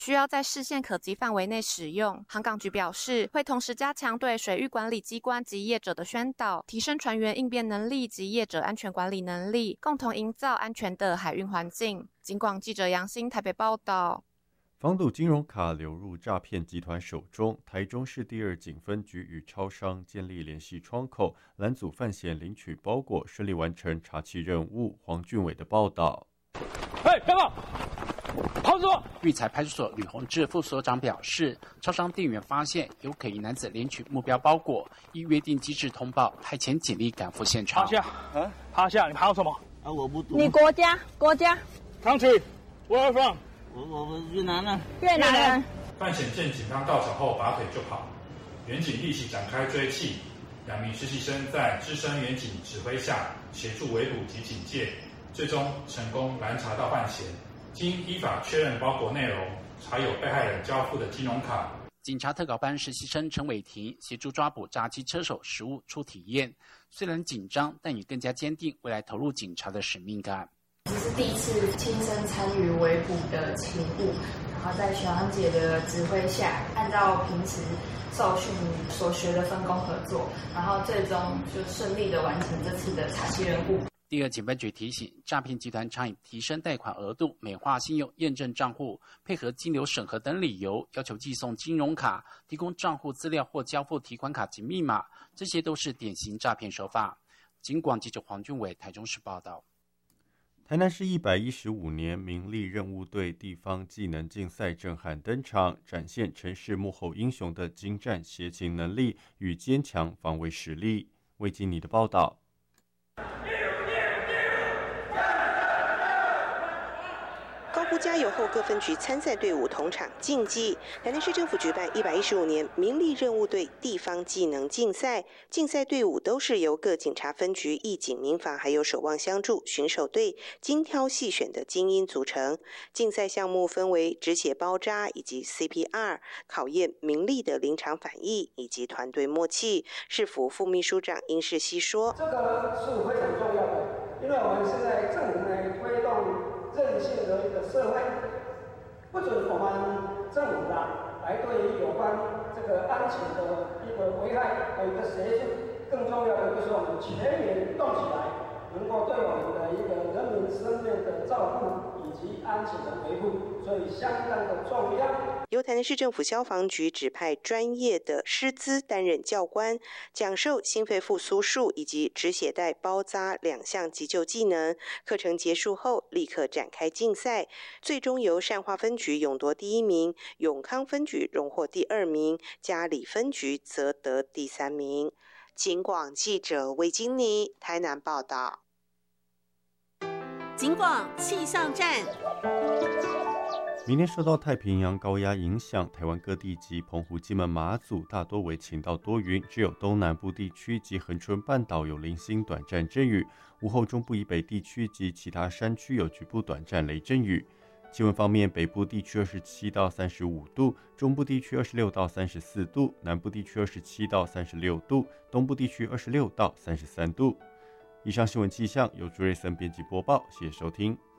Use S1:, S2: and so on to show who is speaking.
S1: 需要在视线可及范围内使用。航港局表示，会同时加强对水域管理机关及业者的宣导，提升船员应变能力及业者安全管理能力，共同营造安全的海运环境。警广记者杨欣台北报道。
S2: 防堵金融卡流入诈骗集团手中，台中市第2警分局与超商建立联系窗口，拦阻犯嫌领取包裹，顺利完成查缉任务。黄俊伟的报道。
S3: 干嘛？跑什么？
S4: 育才派出所吕宏志副所长表示，超商店员发现有可疑男子领取目标包裹，依约定机制通报，派遣警力赶赴现场。
S3: 趴下，趴下！你爬什么？
S5: 我不懂。
S6: 你国家
S3: ？Country, where are you from？
S5: 我越南人。
S6: 越南人。
S7: 犯嫌见警方到场后拔腿就跑，员警立即展开追缉，2名实习生在资深员警指挥下协助围捕及警戒，最终成功拦查到犯嫌。经依法确认包裹内容，查有被害人交付的金融卡。
S4: 警察特考班实习生陈伟霆协助抓捕诈欺车手实务初体验，虽然紧张，但也更加坚定未来投入警察的使命感。
S8: 这是第一次亲身参与围捕的勤务，然后在学长姐的指挥下，按照平时受训所学的分工合作，然后最终就顺利的完成这次的查缉任务。
S4: 第2警分局提醒，诈骗集团常以提升贷款额度、美化信用、验证账户、配合金流审核等理由，要求寄送金融卡、提供账户资料或交付提款卡及密码，这些都是典型诈骗手法。警广记者黄俊伟台中市报道。
S2: 台南市115年民力任务队地方技能竞赛震撼登场，展现城市幕后英雄的精湛协勤能力与坚强防卫实力。魏经理的报道。
S9: 高呼加油后，各分局参赛队伍同场竞技。台南市政府举办115年民力任务队地方技能竞赛，竞赛队伍都是由各警察分局、义警、民防还有守望相助巡守队精挑细选的精英组成。竞赛项目分为止血包扎以及 CPR， 考验民力的临场反应以及团队默契。市府副秘书长殷世熙说：“
S10: 这个是非常重要的，因为我们现在政府呢推动韧性的一个社会，不准我们政府来对于有关这个安全的一个危害的一个协助，更重要的就是我们全员动起来，能够对我们的一个人民生命的照顾以及安全的维护，所以相当的重要。”
S9: 由台南市政府消防局指派专业的师资担任教官，讲授心肺复苏术以及止血带包扎2项急救技能。课程结束后，立刻展开竞赛，最终由善化分局勇夺第1名，永康分局荣获第2名，嘉里分局则得第3名。警广记者魏金妮台南报道。
S11: 警广气象站。
S2: 明天受到太平洋高压影响，台湾各地及澎湖、金门、马祖大多为晴到多云，只有东南部地区及恒春半岛有零星短暂阵雨。午后中部以北地区及其他山区有局部短暂雷阵雨。气温方面，北部地区27到35度，中部地区26到34度，南部地区27到36度，东部地区26到33度。以上新闻气象由朱瑞森编辑播报，谢谢收听。